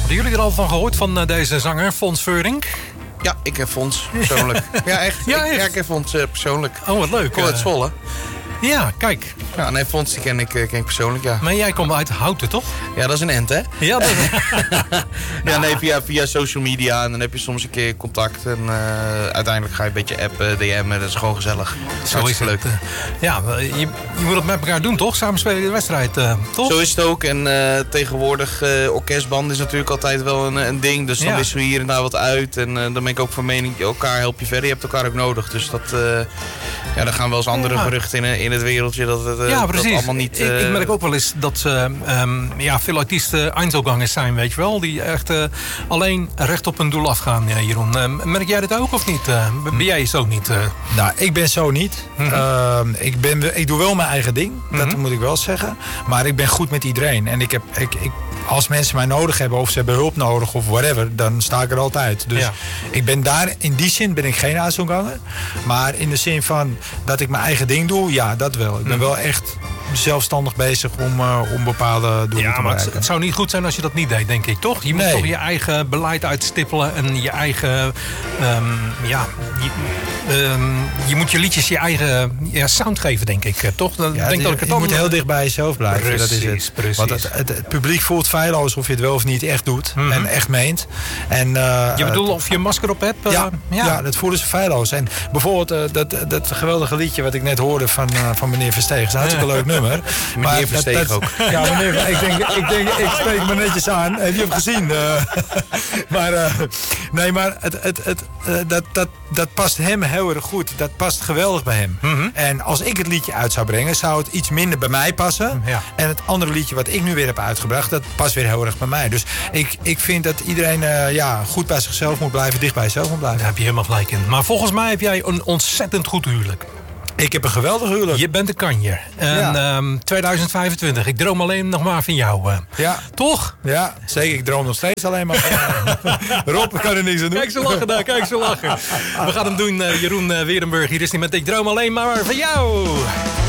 Hadden jullie er al van gehoord van deze zanger, Fons Veurink? Ja, ik heb Fons persoonlijk. Ja, echt. Ja, echt? Ik heb Fons persoonlijk. Oh, wat leuk. Ik kom uit Zwolle. Ja, kijk. Ja, nee, Fons die ken ik persoonlijk, ja. Maar jij komt uit Houten, toch? Ja, dat is een ent, hè? Ja, dat... Ja, nee, via social media. En dan heb je soms een keer contact. En uiteindelijk ga je een beetje appen, DM'en. Dat is gewoon gezellig. Zo is het. Leuk. Ja, je moet het met elkaar doen, toch? Samen spelen de wedstrijd, toch? Zo is het ook. En tegenwoordig, orkestband is natuurlijk altijd wel een ding. Dus dan wisselen we hier en daar wat uit. En dan ben ik ook van mening, elkaar help je verder. Je hebt elkaar ook nodig. Dus dat, dan gaan wel eens andere geruchten in het wereldje. Dat precies. Dat allemaal niet... Ik merk ook wel eens dat veel artiesten Einzelgangers zijn, weet je wel. Die echt alleen recht op hun doel afgaan, Jeroen. Merk jij dat ook of niet? Ben jij zo niet? Nou, ik ben zo niet. Ik doe wel mijn eigen ding, dat moet ik wel zeggen. Maar ik ben goed met iedereen. En als mensen mij nodig hebben of ze hebben hulp nodig of whatever, dan sta ik er altijd. Dus ik ben daar, in die zin ben ik geen Einzelganger. Maar in de zin van dat ik mijn eigen ding doe, ja, dat wel. Ik ben wel echt zelfstandig bezig om bepaalde doelen te bereiken. Maar het zou niet goed zijn als je dat niet deed, denk ik, toch? Je moet toch je eigen beleid uitstippelen en je eigen... je moet je liedjes je eigen sound geven, denk ik, toch? Je moet heel dicht bij jezelf blijven. Precies, dat is het. Precies. Want het publiek voelt feilloos alsof je het wel of niet echt doet. En echt meent. En, je bedoelt of je een masker op hebt? Ja, dat voelen ze feilloos. En bijvoorbeeld dat geweldige liedje wat ik net hoorde van meneer Versteeg. Dat is een hartstikke leuk nummer. Meneer Versteeg ook. Ja, meneer, ik spreek me netjes aan. Heb je hem gezien? Maar dat past hem heel erg goed. Dat past geweldig bij hem. En als ik het liedje uit zou brengen, zou het iets minder bij mij passen. Ja. En het andere liedje wat ik nu weer heb uitgebracht, dat past weer heel erg bij mij. Dus ik vind dat iedereen goed bij zichzelf moet blijven, dicht bij zichzelf moet blijven. Daar heb je helemaal gelijk in. Maar volgens mij heb jij een ontzettend goed huwelijk. Ik heb een geweldig huwelijk. Je bent een kanjer. En 2025, ik droom alleen nog maar van jou. Ja. Toch? Ja, zeker. Ik droom nog steeds alleen maar van Rob, kan er niks aan doen. Kijk zo lachen daar, kijk zo lachen. We gaan hem doen, Jeroen Weerenburg. Hier is hij met Ik droom alleen maar van jou.